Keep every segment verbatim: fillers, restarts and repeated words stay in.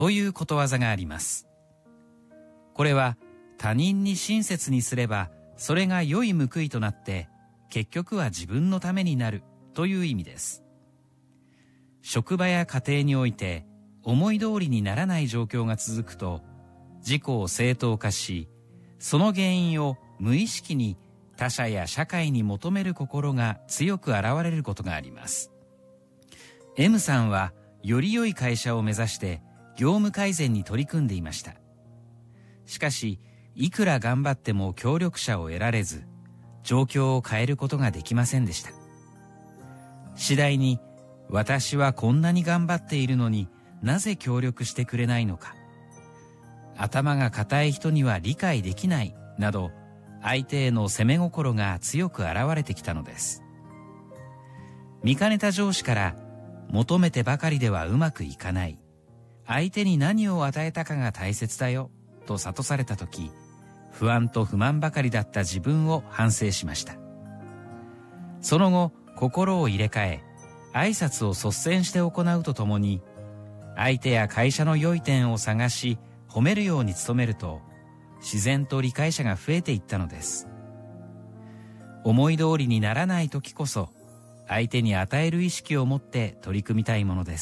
ということわざがあります。これは他人に親切にすればそれが良い報いとなって結局は自分のためになるという意味です。職場や家庭において思い通りにならない状況が続くと自己を正当化し、その原因を無意識に他者や社会に求める心が強く現れることがあります。M さんはより良い会社を目指して業務改善に取り組んでいました。しかし、いくら頑張っても協力者を得られず、状況を変えることができませんでした。次第に、私はこんなに頑張っているのになぜ協力してくれないのか。頭が固い人には理解できないなど、相手への責め心が強く現れてきたのです。見かねた上司から求めてばかりではうまくいかない。相手に何を与えたかが大切だよと諭されたとき、不安と不満ばかりだった自分を反省しました。その後、心を入れ替え、挨拶を率先して行うとともに、相手や会社の良い点を探し、褒めるように努めると、自然と理解者が増えていったのです。思い通りにならない時こそ、相手に与える意識を持って取り組みたいものです。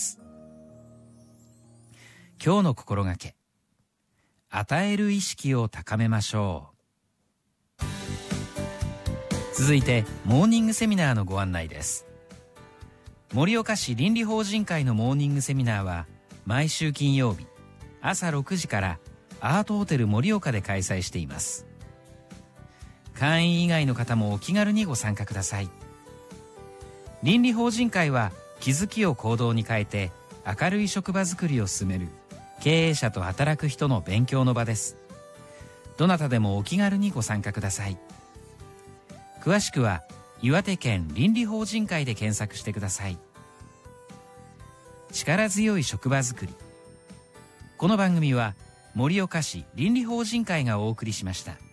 今日の心がけ。与える意識を高めましょう。続いて、モーニングセミナーのご案内です。盛岡市倫理法人会のモーニングセミナーは、毎週金曜日、朝ろくじからアートホテル盛岡で開催しています。会員以外の方もお気軽にご参加ください。倫理法人会は気づきを行動に変えて明るい職場づくりを進める経営者と働く人の勉強の場です。どなたでもお気軽にご参加ください。詳しくは岩手県倫理法人会で検索してください。力強い職場づくり。この番組は盛岡市倫理法人会がお送りしました。